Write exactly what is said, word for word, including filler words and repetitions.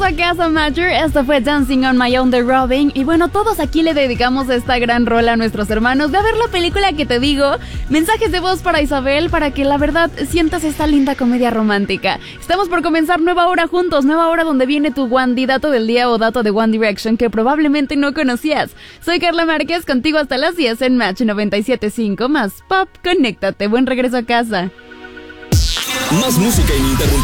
a casa, Major. Esto fue Dancing on My Own de Robin. Y bueno, todos aquí le dedicamos esta gran rola a nuestros hermanos. Ve a ver la película que te digo. Mensajes de voz para Isabel para que la verdad sientas esta linda comedia romántica. Estamos por comenzar nueva hora juntos. Nueva hora donde viene tu Wandy dato del día o dato de One Direction que probablemente no conocías. Soy Carla Márquez, contigo hasta las diez en Match noventa y siete punto cinco más Pop. Conéctate. Buen regreso a casa. Más música ininterrumpida.